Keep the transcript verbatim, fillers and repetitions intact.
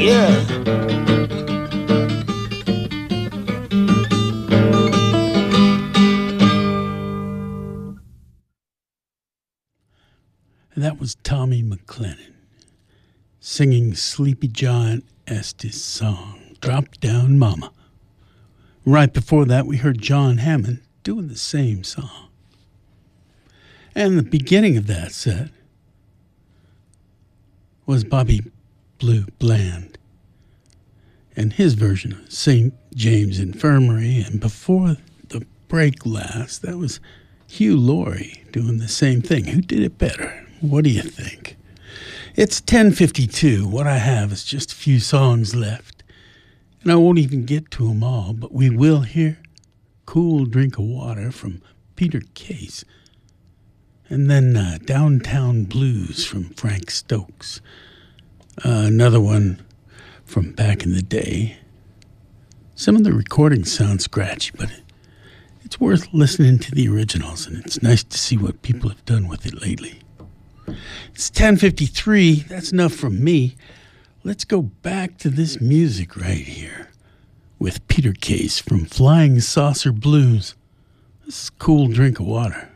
yeah. And that was Tommy McLennan singing Sleepy John Estes' song, Drop Down Mama. Right before that, we heard John Hammond doing the same song. And the beginning of that set was Bobby Blue Bland and his version of Saint James Infirmary. And before the break last, that was Hugh Laurie doing the same thing. Who did it better? What do you think? It's ten fifty-two. What I have is just a few songs left. And I won't even get to them all, but we will hear Cool Drink of Water from Peter Case. And then uh, Downtown Blues from Frank Stokes. Uh, another one from back in the day. Some of the recordings sound scratchy, but it, it's worth listening to the originals, and it's nice to see what people have done with it lately. It's ten fifty-three. That's enough from me. Let's go back to this music right here with Peter Case from Flying Saucer Blues. This is Cool Drink of Water.